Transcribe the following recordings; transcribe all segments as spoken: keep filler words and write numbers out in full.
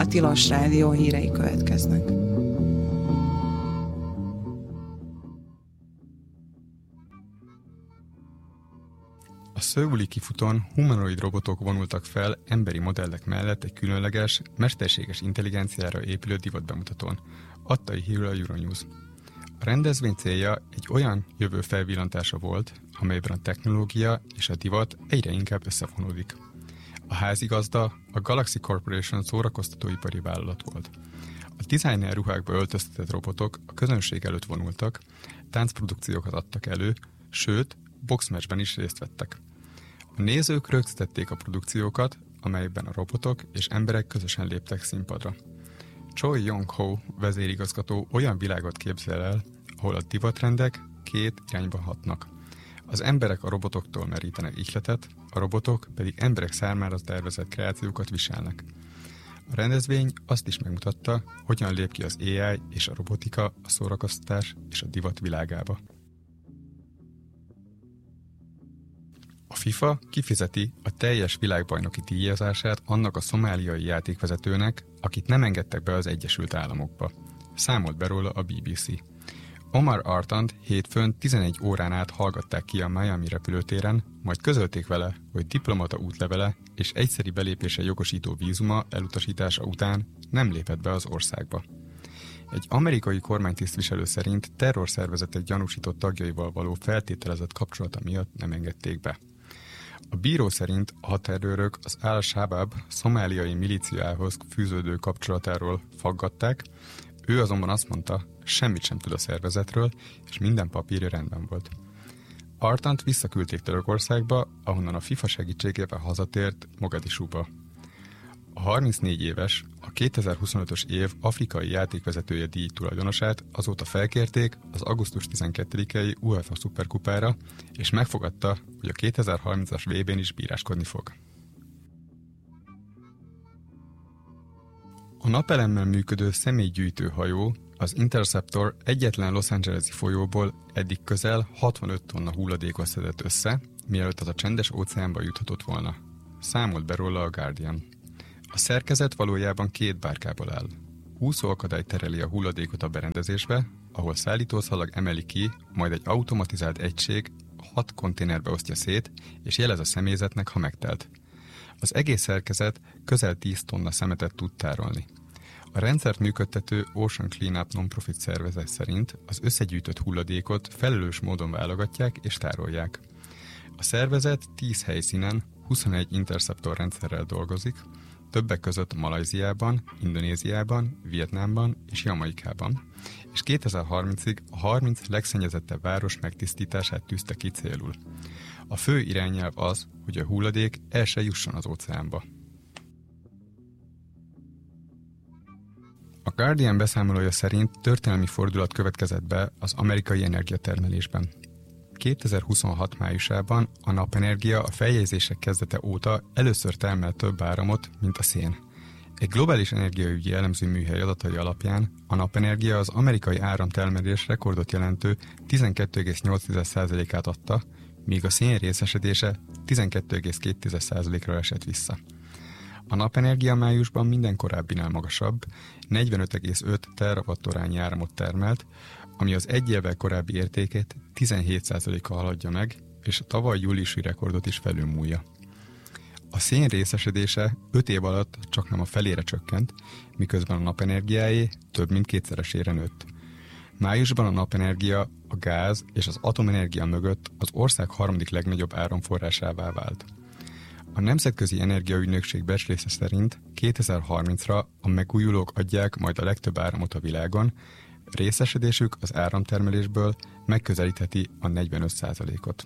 a Tilos Rádió hírei következnek. A szöuli kifutón humanoid robotok vonultak fel emberi modellek mellett egy különleges, mesterséges intelligenciára épülő divatbemutatón, adta hírül a Euronews. A rendezvény célja egy olyan jövő felvillantása volt, amelyben a technológia és a divat egyre inkább összefonódik. A házigazda a Galaxy Corporation szórakoztatóipari vállalat volt. A designer ruhákba öltöztetett robotok a közönség előtt vonultak, táncprodukciókat adtak elő, sőt, boxmatchben is részt vettek. A nézők rögzítették a produkciókat, amelyben a robotok és emberek közösen léptek színpadra. Choi Yong-ho vezérigazgató olyan világot képzel el, ahol a divatrendek két irányba hatnak. Az emberek a robotoktól merítenek ihletet, a robotok pedig emberek számára tervezett kreációkat viselnek. A rendezvény azt is megmutatta, hogyan lép ki az á i és a robotika a szórakoztatás és a divat világába. A FIFA kifizeti a teljes világbajnoki díjazását annak a szomáliai játékvezetőnek, akit nem engedtek be az Egyesült Államokba. Számolt be róla a bé bé cé. Omar Artant hétfőn tizenegy órán át hallgatták ki a Miami repülőtéren, majd közölték vele, hogy diplomata útlevele és egyszeri belépése jogosító vízuma elutasítása után nem lépett be az országba. Egy amerikai kormánytisztviselő szerint terrorszervezetek gyanúsított tagjaival való feltételezett kapcsolata miatt nem engedték be. A bíró szerint a határőrök az Al-Shabaab szomáliai milíciához fűződő kapcsolatáról faggatták, ő azonban azt mondta, semmit sem tud a szervezetről, és minden papírja rendben volt. Artant visszaküldték Törökországba, ahonnan a FIFA segítségével hazatért Mogadisúba. A harmincnégy éves, a kétezer-huszonötös év afrikai játékvezetője díj tulajdonosát azóta felkérték az augusztus tizenkettedikei UEFA szuperkupára, és megfogadta, hogy a kétezer-harmincas vé bén is bíráskodni fog. A napelemmel működő személygyűjtő hajó, az Interceptor egyetlen Los Angeles-i folyóból eddig közel hatvanöt tonna hulladékot szedett össze, mielőtt az a csendes óceánba juthatott volna. Számolt be róla a Guardian. A szerkezet valójában két bárkából áll. Úszóakadály tereli a hulladékot a berendezésbe, ahol szállítószalag emeli ki, majd egy automatizált egység hat konténerbe osztja szét, és jelez a személyzetnek, ha megtelt. Az egész szerkezet közel tíz tonna szemetet tud tárolni. A rendszert működtető Ocean Cleanup non-profit szervezet szerint az összegyűjtött hulladékot felelős módon válogatják és tárolják. A szervezet tíz helyszínen huszonegy Interceptor rendszerrel dolgozik, többek között Malajziában, Indonéziában, Vietnámban és Jamaikában, és kétezer-harmincig a harminc legszennyezettebb város megtisztítását tűzte ki célul. A fő irányelv az, hogy a hulladék el se jusson az óceánba. A Guardian beszámolója szerint történelmi fordulat következett be az amerikai energiatermelésben. kétezer-huszonhat májusában a napenergia a feljegyzések kezdete óta először termel több áramot, mint a szén. Egy globális energiaügyi elemző műhely adatai alapján a napenergia az amerikai áramtermelés rekordot jelentő tizenkettő egész nyolc százalékát adta, míg a szén részesedése tizenkettő egész két százalékra esett vissza. A napenergia májusban minden korábbinál magasabb, negyvenöt egész öt terawattórányi áramot termelt, ami az egy évvel korábbi értékét tizenhét százalékkal haladja meg, és a tavaly júliusi rekordot is felülmúlja. A szén részesedése öt év alatt csaknem a felére csökkent, miközben a napenergiáé több mint kétszeresére nőtt. Májusban a napenergia, a gáz és az atomenergia mögött az ország harmadik legnagyobb áramforrásává vált. A Nemzetközi Energiaügynökség becslése szerint kétezer-harmincra a megújulók adják majd a legtöbb áramot a világon, részesedésük az áramtermelésből megközelítheti a negyvenöt százalékot.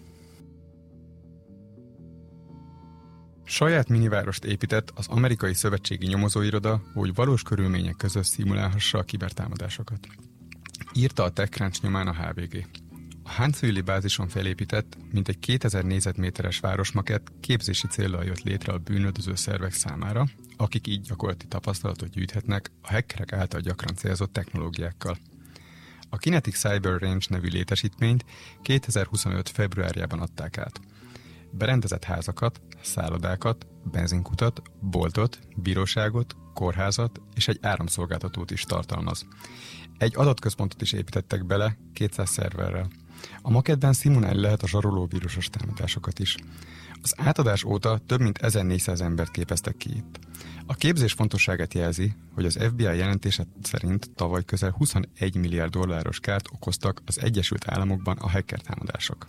Saját minivárost épített az amerikai szövetségi nyomozóiroda, hogy valós körülmények között szimulálhassa a kibertámadásokat. Írta a TechCrunch nyomán a há vé gé. A Huntsville-i bázison felépített, mintegy kétezer négyzetméteres városmakett képzési céllal jött létre a bűnöldöző szervek számára, akik így gyakorlati tapasztalatot gyűjthetnek a hackerek által gyakran célzott technológiákkal. A Kinetic Cyber Range nevű létesítményt kétezer-huszonöt februárjában adták át. berendezett házakat, szállodákat, benzinkutat, boltot, bíróságot, kórházat és egy áramszolgáltatót is tartalmaz. Egy adatközpontot is építettek bele kétszáz szerverrel. A makettben szimulálni lehet a zsaroló vírusos támadásokat is. Az átadás óta több mint ezernégyszáz embert képeztek ki itt. A képzés fontosságát jelzi, hogy az ef bé i jelentése szerint tavaly közel huszonegy milliárd dolláros kárt okoztak az Egyesült Államokban a hacker támadások.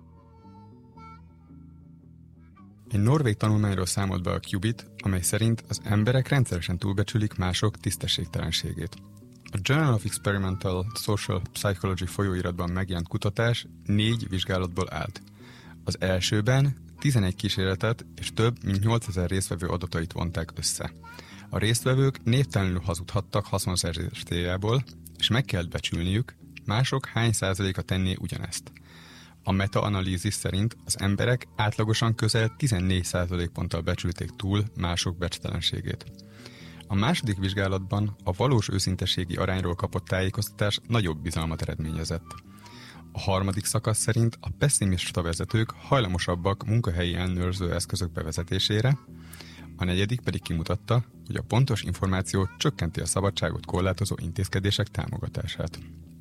Egy norvég tanulmányról számolt be a Qubit, amely szerint az emberek rendszeresen túlbecsülik mások tisztességtelenségét. A Journal of Experimental Social Psychology folyóiratban megjelent kutatás négy vizsgálatból állt. Az elsőben tizenegy kísérletet és több mint nyolcezer résztvevő adatait vonták össze. A résztvevők névtelenül hazudhattak haszonszerzés céljából, és meg kellett becsülniük, mások hány százaléka tenné ugyanezt. A meta-analízis szerint az emberek átlagosan közel tizennégy százalékponttal becsülték túl mások becstelenségét. A második vizsgálatban a valós őszinteségi arányról kapott tájékoztatás nagyobb bizalmat eredményezett. A harmadik szakasz szerint a pesszimista vezetők hajlamosabbak munkahelyi ellenőrző eszközök bevezetésére, a negyedik pedig kimutatta, hogy a pontos információ csökkenti a szabadságot korlátozó intézkedések támogatását.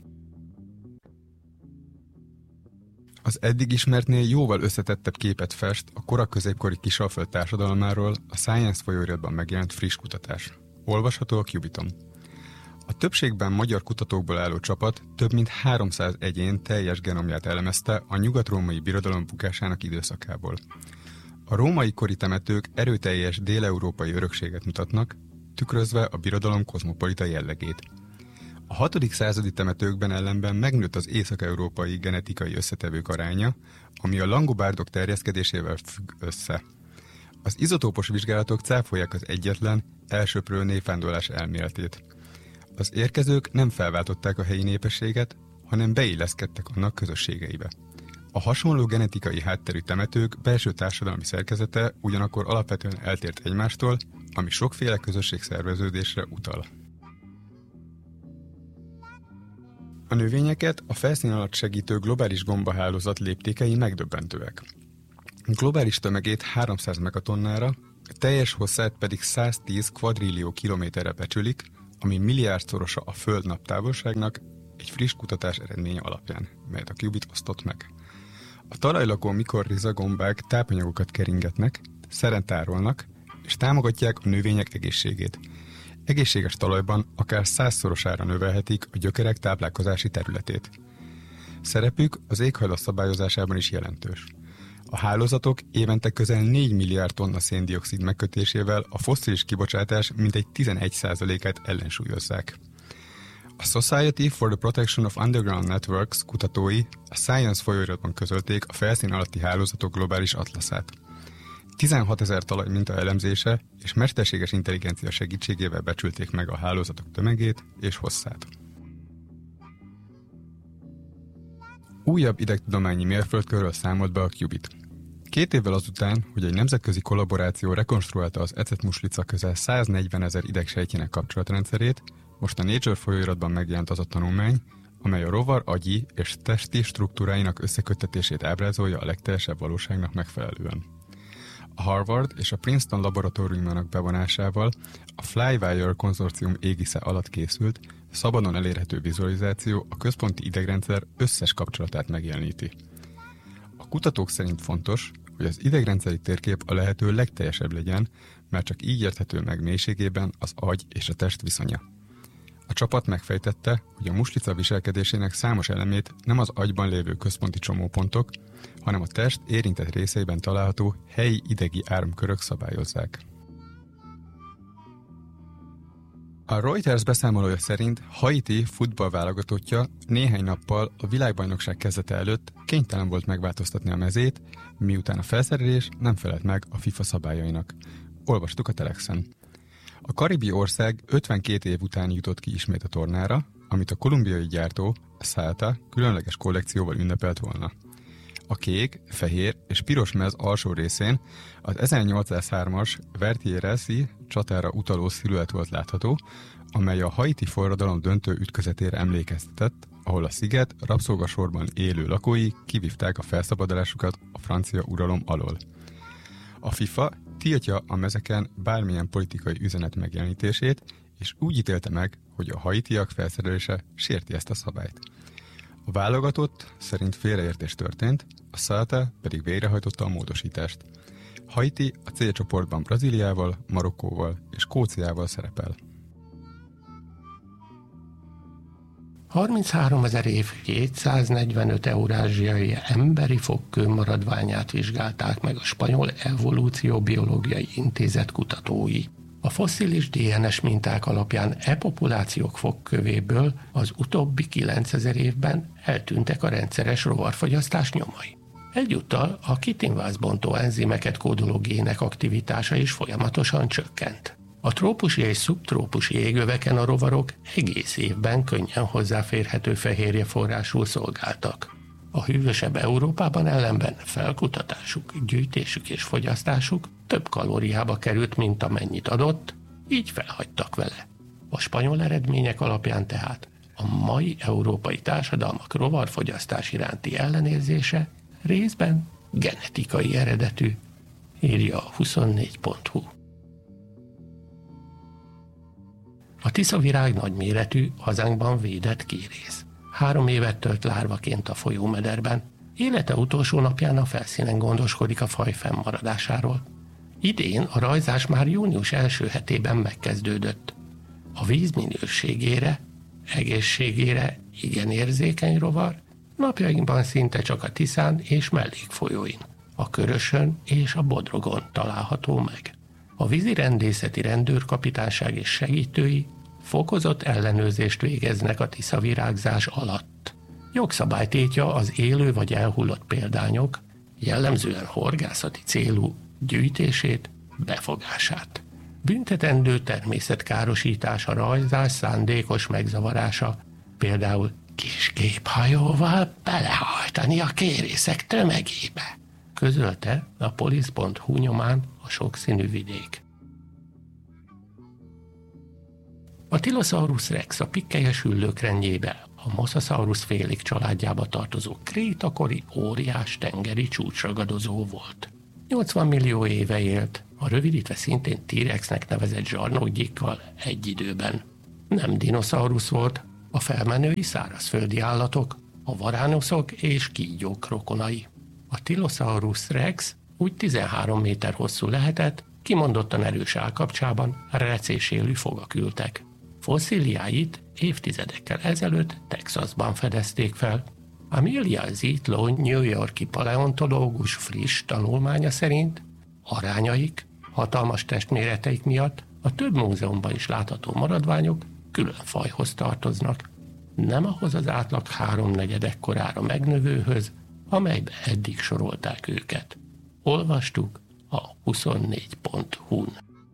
Az eddig ismertnél jóval összetettebb képet fest a kora-középkori Kisalföld társadalmáról a Science folyóiratban megjelent friss kutatás. Olvasható a Qubiton. A többségben magyar kutatókból álló csapat több mint háromszáz egyén teljes genomját elemezte a nyugat-római birodalom bukásának időszakából. A római kori temetők erőteljes dél-európai örökséget mutatnak, tükrözve a birodalom kozmopolita jellegét. A hatodik századi temetőkben ellenben megnőtt az észak-európai genetikai összetevők aránya, ami a langobárdok terjeszkedésével függ össze. Az izotópos vizsgálatok cáfolják az egyetlen, elsöprő népvándorlás elméletét. Az érkezők nem felváltották a helyi népességet, hanem beilleszkedtek annak közösségeibe. A hasonló genetikai hátterű temetők belső társadalmi szerkezete ugyanakkor alapvetően eltért egymástól, ami sokféle közösségszerveződésre utal. A növényeket a felszín alatt segítő globális gombahálózat léptékei megdöbbentőek. A globális tömegét háromszáz megatonnára, teljes hosszát pedig száztíz kvadrillió kilométerre becsülik, ami milliárdszorosa a Föld naptávolságnak egy friss kutatás eredménye alapján, melyet a Qubit osztott meg. A talajlakó mikorriza gombák tápanyagokat keringetnek, szeren tárolnak, és támogatják a növények egészségét. Egészséges talajban akár százszorosára növelhetik a gyökerek táplálkozási területét. Szerepük az éghajlat szabályozásában is jelentős. A hálózatok évente közel négy milliárd tonna széndioxid megkötésével a fosszilis kibocsátás mintegy tizenegy százalékát ellensúlyozzák. A Society for the Protection of Underground Networks kutatói a Science folyóiratban közölték a felszín alatti hálózatok globális atlaszát. tizenhatezer talajminta elemzése és mesterséges intelligencia segítségével becsülték meg a hálózatok tömegét és hosszát. Újabb idegtudományi mérföldkörről számolt be a Qubit. Két évvel azután, hogy egy nemzetközi kollaboráció rekonstruálta az ecetmuslica közel száznegyvenezer idegsejtjének kapcsolatrendszerét, most a Nature folyóiratban megjelent az a tanulmány, amely a rovar agyi és testi struktúráinak összeköttetését ábrázolja a legteljesebb valóságnak megfelelően. A Harvard és a Princeton laboratóriumának bevonásával a Flywire konzorcium égisze alatt készült, szabadon elérhető vizualizáció a központi idegrendszer összes kapcsolatát megjeleníti. A kutatók szerint fontos, hogy az idegrendszeri térkép a lehető legteljesebb legyen, mert csak így érthető meg mélységében az agy és a test viszonya. A csapat megfejtette, hogy a muslica viselkedésének számos elemét nem az agyban lévő központi csomópontok, hanem a test érintett részeiben található helyi idegi áramkörök szabályozzák. A Reuters beszámolója szerint Haiti futballválogatottja néhány nappal a világbajnokság kezdete előtt kénytelen volt megváltoztatni a mezét, miután a felszerelés nem felelt meg a FIFA szabályainak. Olvastuk a Telexen. A karibi ország ötvenkét év után jutott ki ismét a tornára, amit a kolumbiai gyártó, a Salta különleges kollekcióval ünnepelt volna. A kék, fehér és piros mez alsó részén az ezernyolcszázhármas Vertier-Rossi csatára utaló sziluett volt látható, amely a haiti forradalom döntő ütközetére emlékeztetett, ahol a sziget rabszolgasorban élő lakói kivívták a felszabadulásukat a francia uralom alól. A FIFA tiltja a mezeken bármilyen politikai üzenet megjelenítését, és úgy ítélte meg, hogy a haitiak felszerelése sérti ezt a szabályt. A válogatott szerint félreértés történt, a Celta pedig végrehajtotta a módosítást. Haiti a C csoportban Brazíliával, Marokkóval és Skóciával szerepel. harmincháromezer év kétszáznegyvenöt eurázsiai emberi fogkő maradványát vizsgálták meg a Spanyol Evolúcióbiológiai Intézet kutatói. A fosszilis dé en es minták alapján e populációk fogkövéből az utóbbi kilencezer évben eltűntek a rendszeres rovarfogyasztás nyomai. Egyúttal a kitinvászbontó enzimeket kódoló gének aktivitása is folyamatosan csökkent. A trópusi és szubtrópusi égöveken a rovarok egész évben könnyen hozzáférhető fehérje forrásul szolgáltak. A hűvösebb Európában ellenben felkutatásuk, gyűjtésük és fogyasztásuk több kalóriába került, mint amennyit adott, így felhagytak vele. A spanyol eredmények alapján tehát a mai európai társadalmak rovarfogyasztás iránti ellenérzése részben genetikai eredetű, írja a huszonnégy pont hu. A tiszavirág nagyméretű, hazánkban védett kérész. Három évet tölt lárvaként a folyómederben, élete utolsó napján a felszínen gondoskodik a faj fennmaradásáról. Idén a rajzás már június első hetében megkezdődött. A víz minőségére, egészségére igen érzékeny rovar, napjainkban szinte csak a Tiszán és mellékfolyóin, a Körösön és a Bodrogon található meg. A vízirendészeti rendőrkapitányság és segítői fokozott ellenőrzést végeznek a tiszavirágzás alatt. Jogszabály tiltja az élő vagy elhullott példányok, jellemzően horgászati célú gyűjtését, befogását. Büntetendő természetkárosítás a rajzás szándékos megzavarása, például kis géphajóval belehajtani a kérészek tömegébe, közölte a polisz pont hu nyomán a sokszínű vidék. A Tylosaurus rex a pikkelyes hüllők rendjébe, a Mosasaurus félék családjába tartozó krétakori óriás tengeri csúcsragadozó volt. nyolcvan millió éve élt, a rövidítve szintén T-rexnek nevezett zsarnokgyikkal egy időben. Nem dinoszaurusz volt, a felmenői szárazföldi állatok, a varánoszok és kígyók rokonai. A Tylosaurus rex úgy tizenhárom méter hosszú lehetett, kimondottan erős állkapcsában recésélű fogak ültek. Fosszíliáit évtizedekkel ezelőtt Texasban fedezték fel. Amelia Zietlow New York-i paleontológus friss tanulmánya szerint arányaik, hatalmas testméreteik miatt a több múzeumban is látható maradványok külön fajhoz tartoznak, nem ahhoz az átlag háromnegyed ekkorára megnövőhöz, amelybe eddig sorolták őket. Olvastuk a huszonnégy pont hu-n.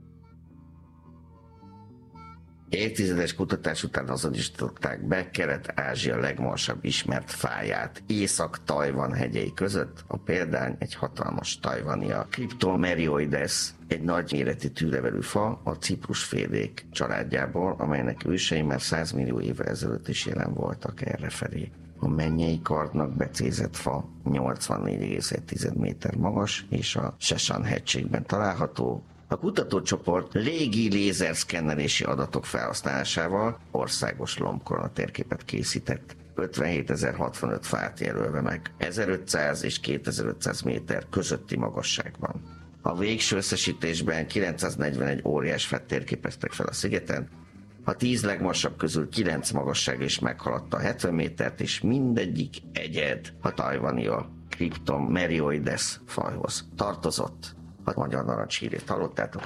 Évtizedes kutatás után azonosították be Kelet-Ázsia legmagasabb ismert fáját. Észak-Tajvan hegyei között a példány egy hatalmas tajvania. Cryptomerioides, egy nagyméretű tűlevelű fa a ciprusfélék családjából, amelynek ősei már száz millió évvel ezelőtt is jelen voltak errefelé. A mennyei kardnak becézett fa nyolcvannégy egész egy méter magas, és a Sesan hegységben található. A kutatócsoport légi lézerszkennelési adatok felhasználásával országos lombkorona térképet készített. ötvenhétezer-hatvanöt fát jelölve meg, ezerötszáz és kétezer-ötszáz méter közötti magasságban. A végső összesítésben kilencszáznegyvenegy óriás fát térképeztek fel a szigeten, a tíz legmagasabb közül kilenc magasság is meghaladta a hetven métert, és mindegyik egyed a tajvania Cryptomerioides fajhoz tartozott. A magyar narancshírét hallottátok.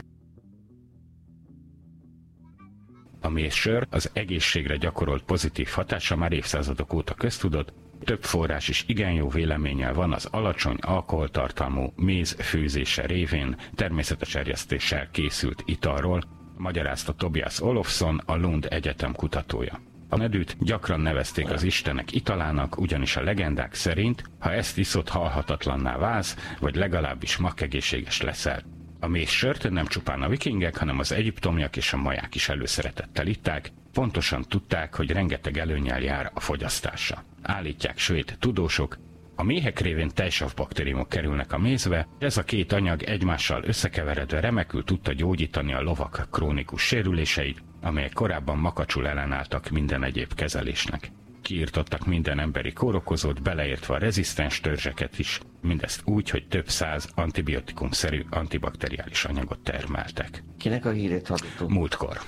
A mézsör az egészségre gyakorolt pozitív hatása már évszázadok óta köztudott, több forrás is igen jó véleménnyel van az alacsony alkoholtartalmú méz főzése révén természetes erjesztéssel készült italról, magyarázta Tobias Olofsson, a Lund Egyetem kutatója. A medűt gyakran nevezték az istenek italának, ugyanis a legendák szerint, ha ezt iszod, halhatatlanná válsz, vagy legalábbis makkegészséges leszel. A mézsört nem csupán a vikingek, hanem az egyiptomiak és a maják is előszeretettel itták, Pontosan tudták, hogy rengeteg előnnyel jár a fogyasztása. Állítják svéd tudósok, a méhek révén tejsavbaktériumok kerülnek a mézbe, ez a két anyag egymással összekeveredve remekül tudta gyógyítani a lovak krónikus sérüléseit, amelyek korábban makacsul ellenálltak minden egyéb kezelésnek. Kiirtottak minden emberi kórokozót, beleértve a rezisztens törzseket is, mindezt úgy, hogy több száz antibiotikumszerű antibakteriális anyagot termeltek. Kinek a hírét hallottuk? Múltkor.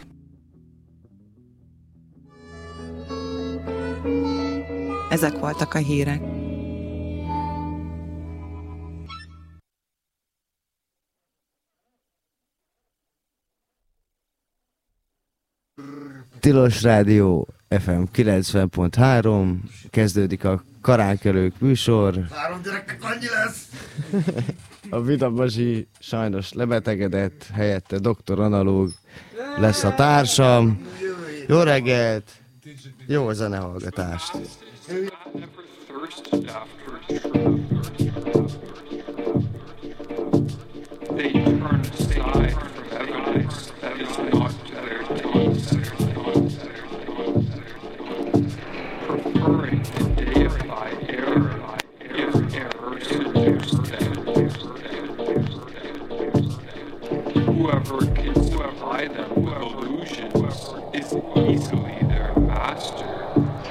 Ezek voltak a hírek. Tilos Rádió ef em kilencven pont három, kezdődik a Karánkelők műsor. Három gyerekek annyi lesz! A Vidabasi sajnos lebetegedett, helyette doktor Analóg lesz a társam. Jó reggelt! Jó zenehallgatást! They turn aside from evidence that is not to their taste, preferring to deify error if error suits them. Whoever can supply them with illusion is easily their master.